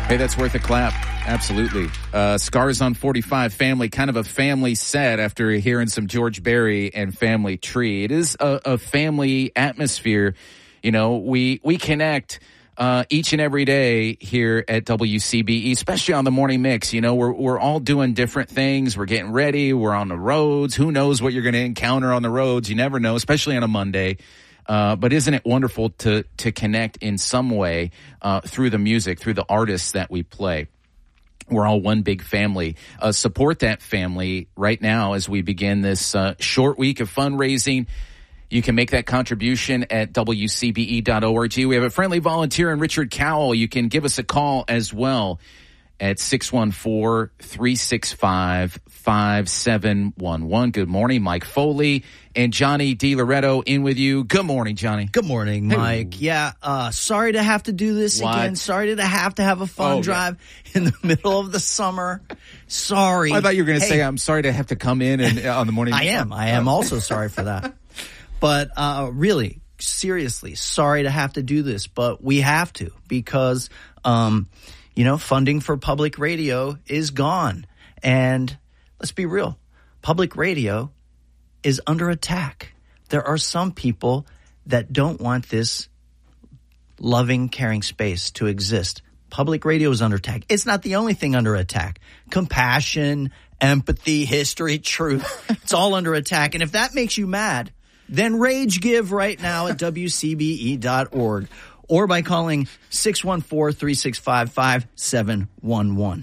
Hey, that's worth a clap. Absolutely. Scars on 45 Family, kind of a family set after hearing some George Berry and Family Tree. It is a family atmosphere. You know, we connect each and every day here at WCBE, especially on the morning mix. You know, we're all doing different things. We're getting ready. We're on the roads. Who knows what you're going to encounter on the roads? You never know, especially on a Monday. But isn't it wonderful to connect in some way through the music, through the artists that we play? We're all one big family. Support that family right now as we begin this short week of fundraising. You can make that contribution at WCBE.org. We have a friendly volunteer in Richard Cowell. You can give us a call as well at 614-365-5711. Good morning, Mike Foley and Johnny DiLoretto in with you. Good morning, Johnny. Good morning, Mike. Hey. Yeah, sorry to have to do this again. Sorry to have a fun drive in the middle of the summer. Sorry. I thought you were going to say I'm sorry to have to come in and on the morning. I am also sorry for that. But really, seriously, sorry to have to do this, but we have to because funding for public radio is gone. And let's be real, public radio is under attack. There are some people that don't want this loving, caring space to exist. Public radio is under attack. It's not the only thing under attack. Compassion, empathy, history, truth, it's all under attack. And if that makes you mad, then rage give right now at WCBE.org. Or by calling 614-365-5711.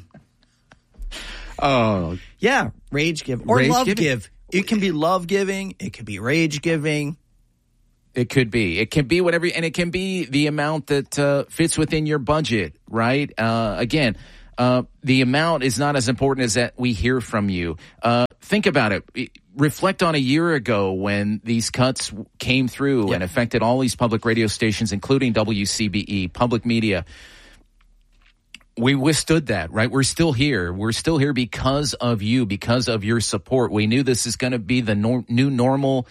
Oh. Yeah, rage give. Or love give. It can be love giving. It can be rage giving. It could be. It can be whatever. And it can be the amount that fits within your budget, right? Again, the amount is not as important as that we hear from you. Think about it. Reflect on a year ago when these cuts came through and affected all these public radio stations, including WCBE, public media. We withstood that, right? We're still here. We're still here because of you, because of your support. We knew this is going to be the new normal